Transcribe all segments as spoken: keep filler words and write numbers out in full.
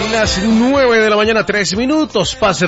Las nueve de la mañana, tres minutos. Paz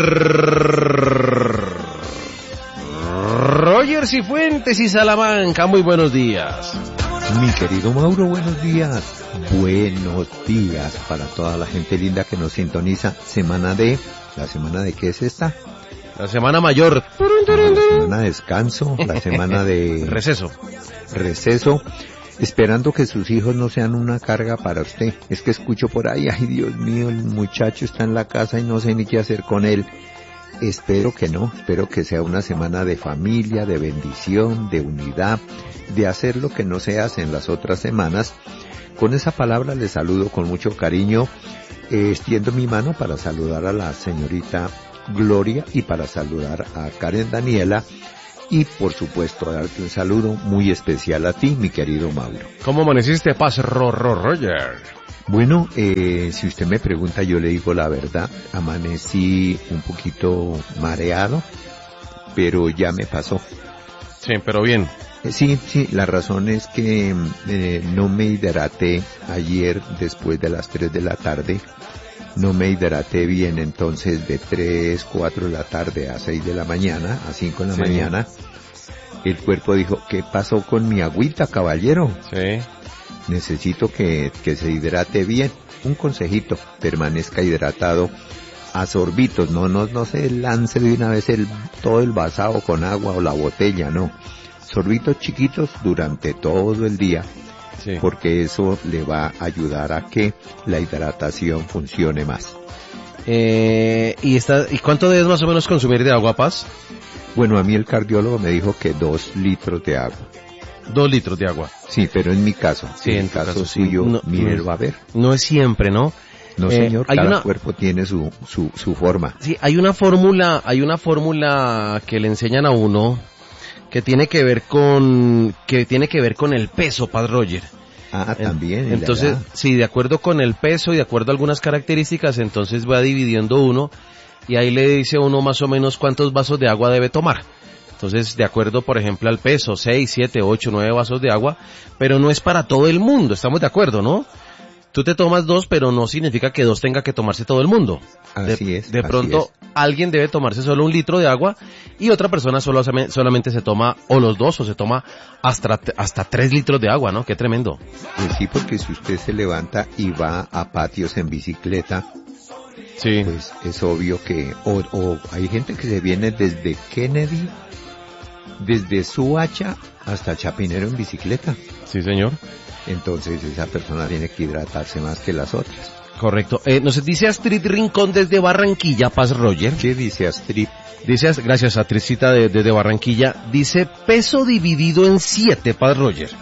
Roger Cifuentes y Salamanca, muy buenos días. Mi querido Mauro, buenos días. Buenos días para toda la gente linda que nos sintoniza. Semana de... ¿La semana de qué es esta? La semana mayor. La semana de descanso, la semana de... Receso. Receso. Esperando que sus hijos no sean una carga para usted. Es que escucho por ahí, ay Dios mío, el muchacho está en la casa y no sé ni qué hacer con él. Espero que no, espero que sea una semana de familia, de bendición, de unidad, de hacer lo que no se hace en las otras semanas. Con esa palabra les saludo con mucho cariño, eh, extiendo mi mano para saludar a la señorita Gloria y para saludar a Karen Daniela. Y, por supuesto, darte un saludo muy especial a ti, mi querido Mauro. ¿Cómo amaneciste, Paz Ro, Ro, Roger? Bueno, eh, si usted me pregunta, yo le digo la verdad. Amanecí un poquito mareado, pero ya me pasó. Sí, pero bien. Eh, sí, sí, la razón es que eh, no me hidraté ayer después de las tres de la tarde. No me hidraté bien, entonces de tres, cuatro de la tarde a seis de la mañana, a cinco de la sí. mañana, el cuerpo dijo, ¿qué pasó con mi agüita, caballero? Sí. Necesito que, que se hidrate bien. Un consejito, permanezca hidratado a sorbitos, no, no, no se lance de una vez el, todo el vasado con agua o la botella, no. Sorbitos chiquitos durante todo el día. Sí. Porque eso le va a ayudar a que la hidratación funcione más. Eh, ¿y, está, ¿Y cuánto debes más o menos consumir de agua, Paz? Bueno, a mí el cardiólogo me dijo que dos litros de agua. Dos litros de agua. Sí, pero en mi caso, sí, en en el caso, caso suyo, sí. no, mire, no, va a ver. No es siempre, ¿no? No, eh, señor, hay cada una... cuerpo tiene su, su, su forma. Sí, hay una fórmula, hay una fórmula que le enseñan a uno que tiene que ver con, que tiene que ver con el peso, Paz Roger. Ah, también. Entonces, sí, de acuerdo con el peso y de acuerdo a algunas características, entonces va dividiendo uno y ahí le dice uno más o menos cuántos vasos de agua debe tomar. Entonces, de acuerdo, por ejemplo, al peso, seis, siete, ocho, nueve vasos de agua, pero no es para todo el mundo, estamos de acuerdo, ¿no? Tú te tomas dos, pero no significa que dos tenga que tomarse todo el mundo. Así de, es. De pronto, es. alguien debe tomarse solo un litro de agua y otra persona solo, solamente se toma o los dos o se toma hasta, hasta tres litros de agua, ¿no? Qué tremendo. Pues sí, porque si usted se levanta y va a patios en bicicleta, sí. Pues es obvio que, o, o hay gente que se viene desde Kennedy, desde Suacha hasta Chapinero en bicicleta. Sí, señor. Entonces esa persona tiene que hidratarse más que las otras. Correcto. Eh, nos dice Astrid Rincón desde Barranquilla, Paz Roger. ¿Qué dice Astrid? Dice, gracias a Astridcita de, desde Barranquilla, dice peso dividido en siete, Paz Roger.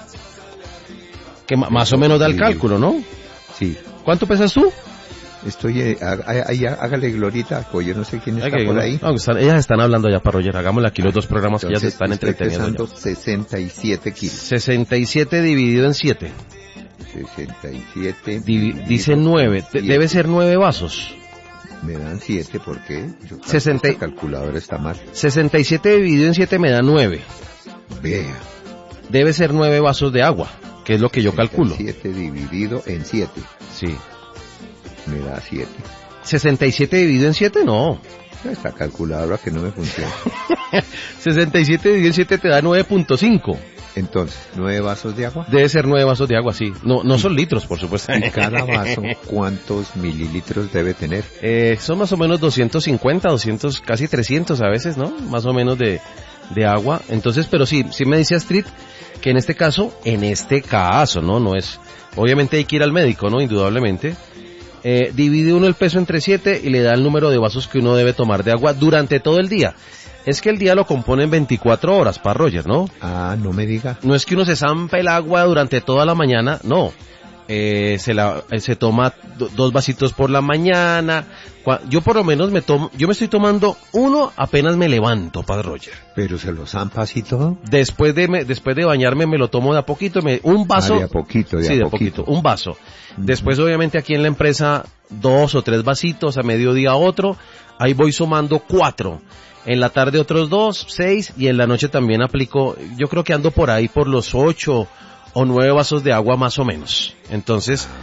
Que peso más o menos da el cálculo, ¿no? Sí. ¿Cuánto pesas tú? Estoy, eh, ahí, hágale glorita, pues yo no sé quién está por ahí. No, están, ellas están hablando ya, para Roger, hagámosle aquí los dos programas. Entonces, que ya se están entreteniendo. Estoy pesando sesenta y siete kilos. sesenta y siete dividido en siete. sesenta y siete. Divi, dice nueve, debe ser nueve vasos. Me dan siete, ¿por qué? Yo sesenta, esta calculadora está mal. sesenta y siete dividido en siete me da nueve. Vea. Debe ser nueve vasos de agua, que es lo que yo calculo. siete dividido en siete. Sí. Me da siete. ¿sesenta y siete dividido en siete? No. Esta calculadora que no me funciona. sesenta y siete dividido en siete te da nueve punto cinco. Entonces, ¿nueve vasos de agua? Debe ser nueve vasos de agua, sí. No, no son litros, por supuesto. ¿Y cada vaso cuántos mililitros debe tener? Eh, son más o menos doscientos cincuenta, doscientos, casi trescientos a veces, ¿no? Más o menos de, de agua. Entonces, pero sí, sí me dice Astrid que en este caso, en este caso, ¿no? No es, obviamente hay que ir al médico, ¿no? Indudablemente. Eh, divide uno el peso entre siete y le da el número de vasos que uno debe tomar de agua durante todo el día. Es que el día lo componen veinticuatro horas, para Roger, ¿no? Ah, no me diga. No es que uno se zampe el agua durante toda la mañana, no. Eh, se la, eh, se toma do, dos vasitos por la mañana. Yo por lo menos me tomo, yo me estoy tomando uno apenas me levanto, Padre Roger. Pero se lo zampas y todo. Después de, me, después de bañarme me lo tomo de a poquito, me, un vaso. Ah, de a poquito, de sí, a de poquito. poquito, un vaso. Uh-huh. Después obviamente aquí en la empresa dos o tres vasitos, a mediodía otro, ahí voy sumando cuatro. En la tarde otros dos, seis, y en la noche también aplico, yo creo que ando por ahí por los ocho o nueve vasos de agua más o menos. Entonces,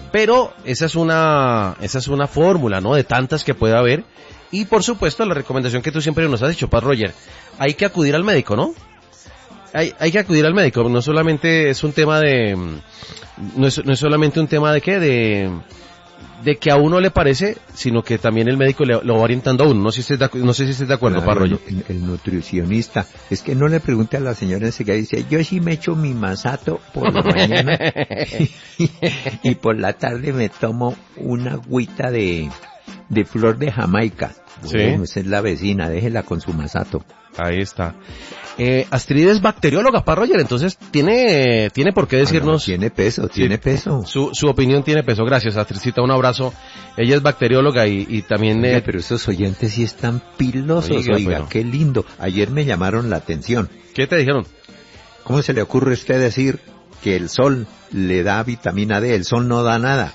Pero esa es una, esa es una fórmula, ¿no? De tantas que puede haber. Y por supuesto, la recomendación que tú siempre nos has dicho, Paz Roger, hay que acudir al médico, ¿no? Hay, hay que acudir al médico, no solamente es un tema de, no es, no es solamente un tema de qué, de, de que a uno le parece, sino que también el médico le, lo va orientando a uno. No sé si estés de, no sé si estés de acuerdo, claro, Paz Roger. El, el nutricionista, es que no le pregunte a la señora enseguida, dice, yo sí me echo mi masato por la mañana y, y por la tarde me tomo una agüita de, de flor de Jamaica. Bueno, sí. Esa es la vecina, déjela con su masato. Ahí está. Eh, Astrid es bacterióloga, Paz Roger, entonces tiene tiene por qué decirnos... Ah, no, tiene peso, tiene sí, peso. Su, su opinión tiene peso. Gracias, Astridcita, un abrazo. Ella es bacterióloga y, y también... Oiga, eh... pero esos oyentes sí están pilosos, oiga, oiga bueno. Qué lindo. Ayer me llamaron la atención. ¿Qué te dijeron? ¿Cómo se le ocurre a usted decir que el sol le da vitamina D? El sol no da nada.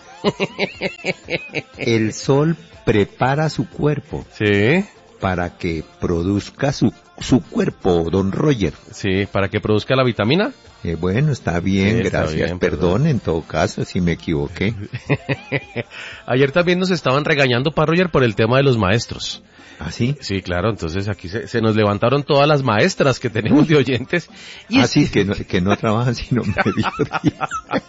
El sol prepara su cuerpo. Sí. Para que produzca su su cuerpo, don Roger. Sí, para que produzca la vitamina. Eh, bueno, está bien, sí, está gracias. Bien, perdón, perdón en todo caso si me equivoqué. Ayer también nos estaban regañando, Paz Roger, por el tema de los maestros. ¿Ah, sí? Sí, claro, entonces aquí se, se nos levantaron todas las maestras que tenemos de oyentes. Y ah, es... sí, que no, que no trabajan sino mediodía.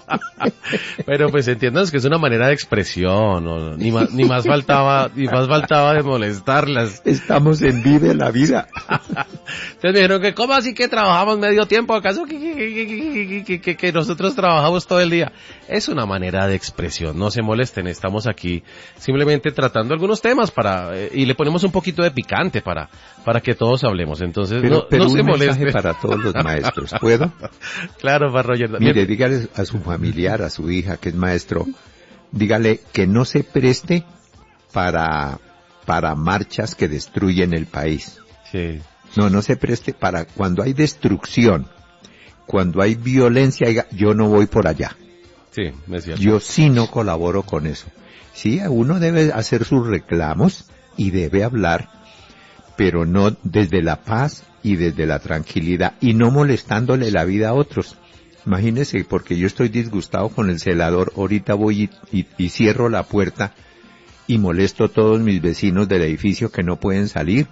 Pero pues entiendan que es una manera de expresión, ¿no? ni más, ni más faltaba, ni más faltaba de molestarlas. Estamos en Vive la Vida. Entonces me dijeron que, ¿cómo así que trabajamos medio tiempo? ¿Acaso que, que, que, que, que, que nosotros trabajamos todo el día? Es una manera de expresión, no se molesten, estamos aquí simplemente tratando algunos temas para, eh, y le ponemos un poquito de picante para, para que todos hablemos, entonces pero, no, pero no un se molesten. Para todos los maestros, ¿puedo? Claro, Paz Roger. Mire, dígale a su familiar, a su hija que es maestro, dígale que no se preste para, para marchas que destruyen el país. Sí. No, no se preste para cuando hay destrucción, cuando hay violencia, yo no voy por allá. Sí, es cierto. Yo sí no colaboro con eso. Sí, uno debe hacer sus reclamos y debe hablar, pero no desde la paz y desde la tranquilidad y no molestándole la vida a otros. Imagínese, porque yo estoy disgustado con el celador, ahorita voy y, y, y cierro la puerta y molesto a todos mis vecinos del edificio que no pueden salir.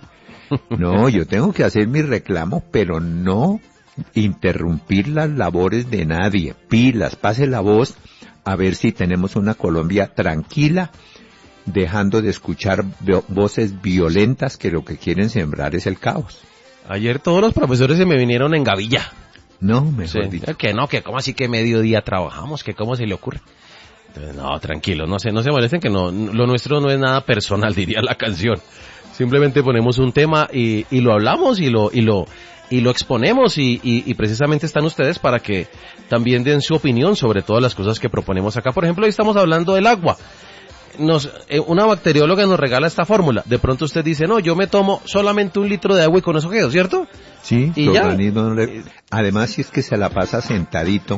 No, yo tengo que hacer mi reclamo, pero no interrumpir las labores de nadie. Pilas, pase la voz a ver si tenemos una Colombia tranquila, dejando de escuchar voces violentas que lo que quieren sembrar es el caos. Ayer todos los profesores se me vinieron en gavilla. No, mejor sí, dicho. Que no, que cómo así que mediodía trabajamos, que cómo se le ocurre. Entonces, no, tranquilo, no se, no se molesten, que no, lo nuestro no es nada personal, diría la canción. Simplemente ponemos un tema y, y lo hablamos y lo, y lo, y lo exponemos y, y, y precisamente están ustedes para que también den su opinión sobre todas las cosas que proponemos acá. Por ejemplo, hoy estamos hablando del agua. Nos, eh, una bacterióloga nos regala esta fórmula. De pronto usted dice, no, yo me tomo solamente un litro de agua y con eso quedo, ¿cierto? Sí, y tu ya. organismo no le... Además, si es que se la pasa sentadito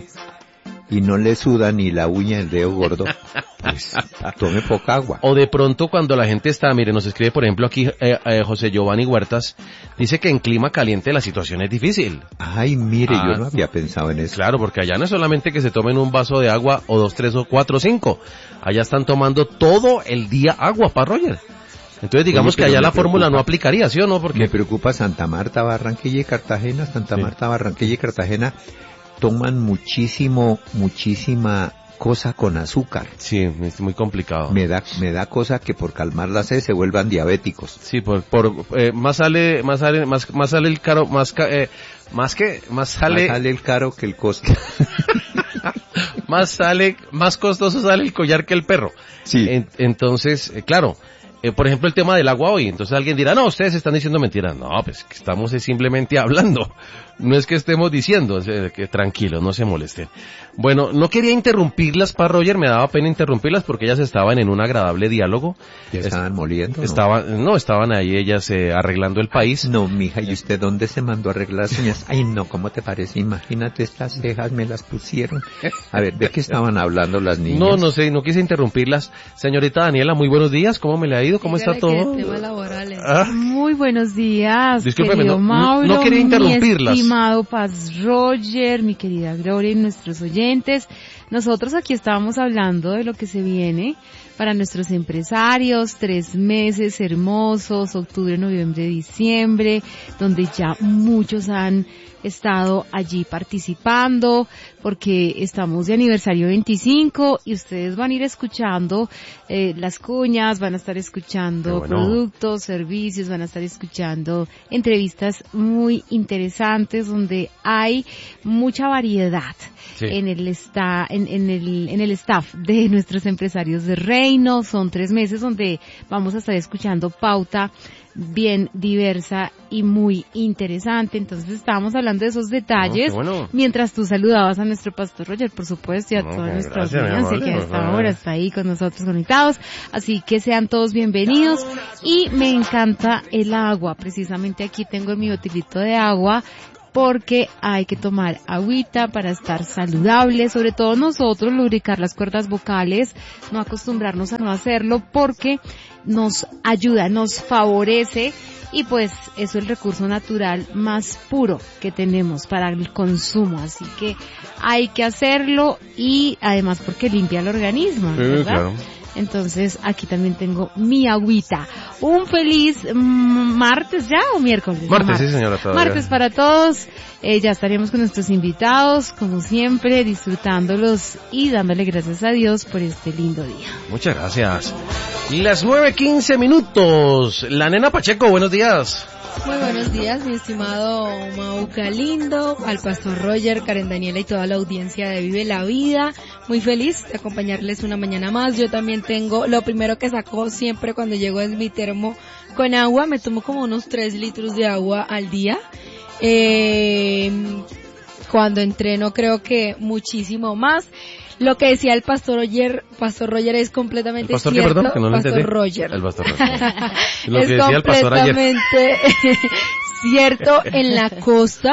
y no le suda ni la uña del dedo gordo, pues tome poca agua. O de pronto cuando la gente está, mire, nos escribe por ejemplo aquí eh, eh, José Giovanni Huertas, dice que en clima caliente la situación es difícil. Ay, mire, ah, yo no había pensado en eso. Claro, porque allá no es solamente que se tomen un vaso de agua o dos, tres o cuatro o cinco. Allá están tomando todo el día agua, Paz Roger. Entonces digamos Oye, que allá la fórmula no aplicaría, ¿sí o no? Porque me preocupa Santa Marta, Barranquilla y Cartagena. Santa sí. Marta, Barranquilla y Cartagena toman muchísimo, muchísima cosa con azúcar. Sí, es muy complicado. Me da, me da cosa que por calmar la sed se vuelvan diabéticos. Sí, por, por, eh, más sale, más sale, más, más sale el caro, más, eh, más que, más sale. Más sale el caro que el costo. Más sale, más costoso sale el collar que el perro. Sí. En, entonces, eh, claro. Eh, por ejemplo, el tema del agua hoy. Entonces alguien dirá, no, ustedes están diciendo mentiras. No, pues que estamos simplemente hablando. No es que estemos diciendo, eh, que tranquilos, no se molesten. Bueno, no quería interrumpirlas, Paz Roger, me daba pena interrumpirlas porque ellas estaban en un agradable diálogo. ¿Ya estaban es, moliendo? ¿no? Estaban, no, estaban ahí ellas eh, arreglando el país. No, mija, ¿y usted dónde se mandó a arreglar las uñas? Ay, no, ¿cómo te parece? Imagínate, estas cejas me las pusieron. A ver, ¿de qué estaban hablando las niñas? No, no sé, no quise interrumpirlas. Señorita Daniela, muy buenos días, ¿cómo me le ha ido? ¿Cómo Dígale está todo? Temas laborales. ¿Ah? Muy buenos días, Discúlpeme, querido no, Mauro, no quería interrumpirlas. mi estimado Paz Roger, mi querida Gloria y nuestros oyentes. nosotros aquí estábamos hablando de lo que se viene para nuestros empresarios, tres meses hermosos, octubre, noviembre, diciembre, donde ya muchos han estado allí participando, porque estamos de aniversario veinticinco y ustedes van a ir escuchando eh, las cuñas, van a estar escuchando bueno. productos, servicios, van a estar escuchando entrevistas muy interesantes donde hay mucha variedad. Sí. En el esta, en, en el en el staff de nuestros empresarios de Reino. Son tres meses donde vamos a estar escuchando pauta bien diversa y muy interesante. Entonces estábamos hablando de esos detalles no, bueno. mientras tú saludabas a nuestro pastor Roger, por supuesto, y a no, toda nuestra audiencia que a esta hora está ahí con nosotros conectados. Así que sean todos bienvenidos. Y me encanta el agua. Precisamente aquí tengo mi botilito de agua, porque hay que tomar agüita para estar saludable, sobre todo nosotros, lubricar las cuerdas vocales, no acostumbrarnos a no hacerlo porque nos ayuda, nos favorece y pues es el recurso natural más puro que tenemos para el consumo, así que hay que hacerlo y además porque limpia el organismo, ¿verdad? Sí, claro. Entonces, aquí también tengo mi agüita. Un feliz martes ya o miércoles. Martes, martes. Sí señora. Todavía. Martes para todos. Eh, ya estaríamos con nuestros invitados, como siempre, disfrutándolos y dándole gracias a Dios por este lindo día. Muchas gracias. Las nueve quince minutos. La nena Pacheco, buenos días. Muy buenos días, mi estimado Mauca Lindo, al pastor Roger, Karen Daniela y toda la audiencia de Vive la Vida. Muy feliz de acompañarles una mañana más. Yo también tengo, lo primero que saco siempre cuando llego es mi termo con agua. Me tomo como unos tres litros de agua al día. Eh, cuando entreno creo que muchísimo más. Lo que decía el pastor Roger, pastor Roger es completamente ¿El pastor cierto. Qué, perdón? Que no lo pastor entendí. Roger. El pastor Roger. Lo es que decía el pastor ayer. completamente cierto. En la costa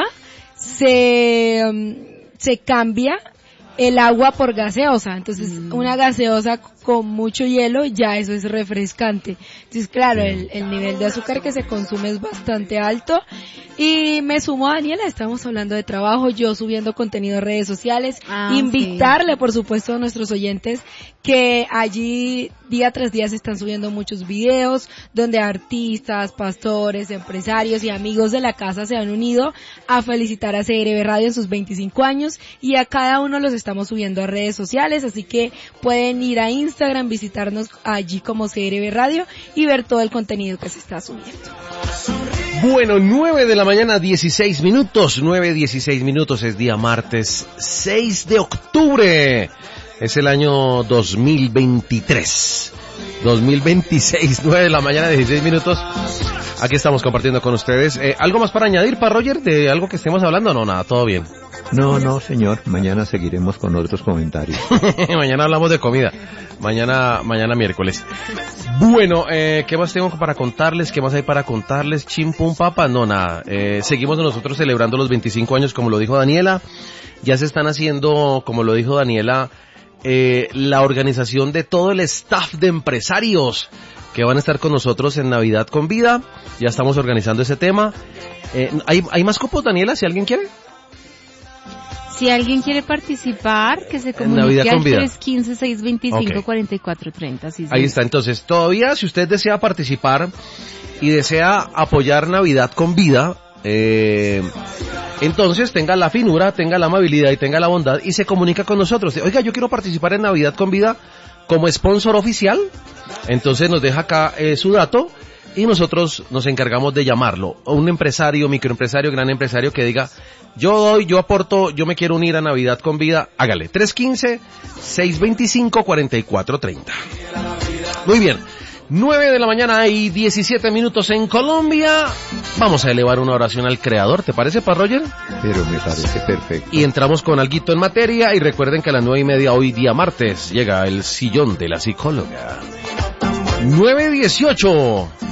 se um, se cambia el agua por gaseosa. Entonces, mm. una gaseosa con mucho hielo, ya eso es refrescante. Entonces, claro, el, el nivel de azúcar que se consume es bastante alto. Y me sumo a Daniela, estamos hablando de trabajo, yo subiendo contenido en redes sociales, ah, invitarle, sí. por supuesto, a nuestros oyentes que allí día tras día se están subiendo muchos videos donde artistas, pastores, empresarios y amigos de la casa se han unido a felicitar a C R B Radio en sus veinticinco años y a cada uno los estamos subiendo a redes sociales, así que pueden ir a Instagram, visitarnos allí como C R B Radio y ver todo el contenido que se está subiendo. Bueno, nueve de la mañana, dieciséis minutos, nueve dieciséis minutos, es día martes seis de octubre, es el año dos mil veintitrés, dos mil veintiséis, nueve de la mañana, dieciséis minutos, aquí estamos compartiendo con ustedes. Eh, ¿Algo más para añadir, para Roger, de algo que estemos hablando? No, nada, todo bien. No, no, señor, mañana seguiremos con otros comentarios. Mañana hablamos de comida, mañana, mañana miércoles. Bueno, eh, ¿qué más tengo para contarles? ¿Qué más hay para contarles? Chim, pum, papa, no, nada. Eh, seguimos nosotros celebrando los veinticinco años, como lo dijo Daniela. Ya se están haciendo, como lo dijo Daniela, eh, la organización de todo el staff de empresarios que van a estar con nosotros en Navidad con Vida. Ya estamos organizando ese tema. Eh, ¿hay, ¿Hay más cupos, Daniela, si alguien quiere? Si alguien quiere participar, que se comunique al tres uno cinco, seis dos cinco, cuatro cuatro tres cero. Sí, sí. Ahí está. Entonces, todavía si usted desea participar y desea apoyar Navidad con Vida, eh, entonces tenga la finura, tenga la amabilidad y tenga la bondad y se comunica con nosotros. Oiga, yo quiero participar en Navidad con Vida como sponsor oficial. Entonces nos deja acá eh, su dato y nosotros nos encargamos de llamarlo. O un empresario, microempresario, gran empresario que diga, yo doy, yo aporto, yo me quiero unir a Navidad con Vida, hágale. tres uno cinco, seis dos cinco, cuatro cuatro tres cero. Muy bien. nueve de la mañana y diecisiete minutos en Colombia. Vamos a elevar una oración al Creador, ¿te parece, pa Roger? Pero me parece perfecto. Y entramos con alguito en materia y recuerden que a las nueve y media hoy día martes llega el sillón de la psicóloga. nueve dieciocho.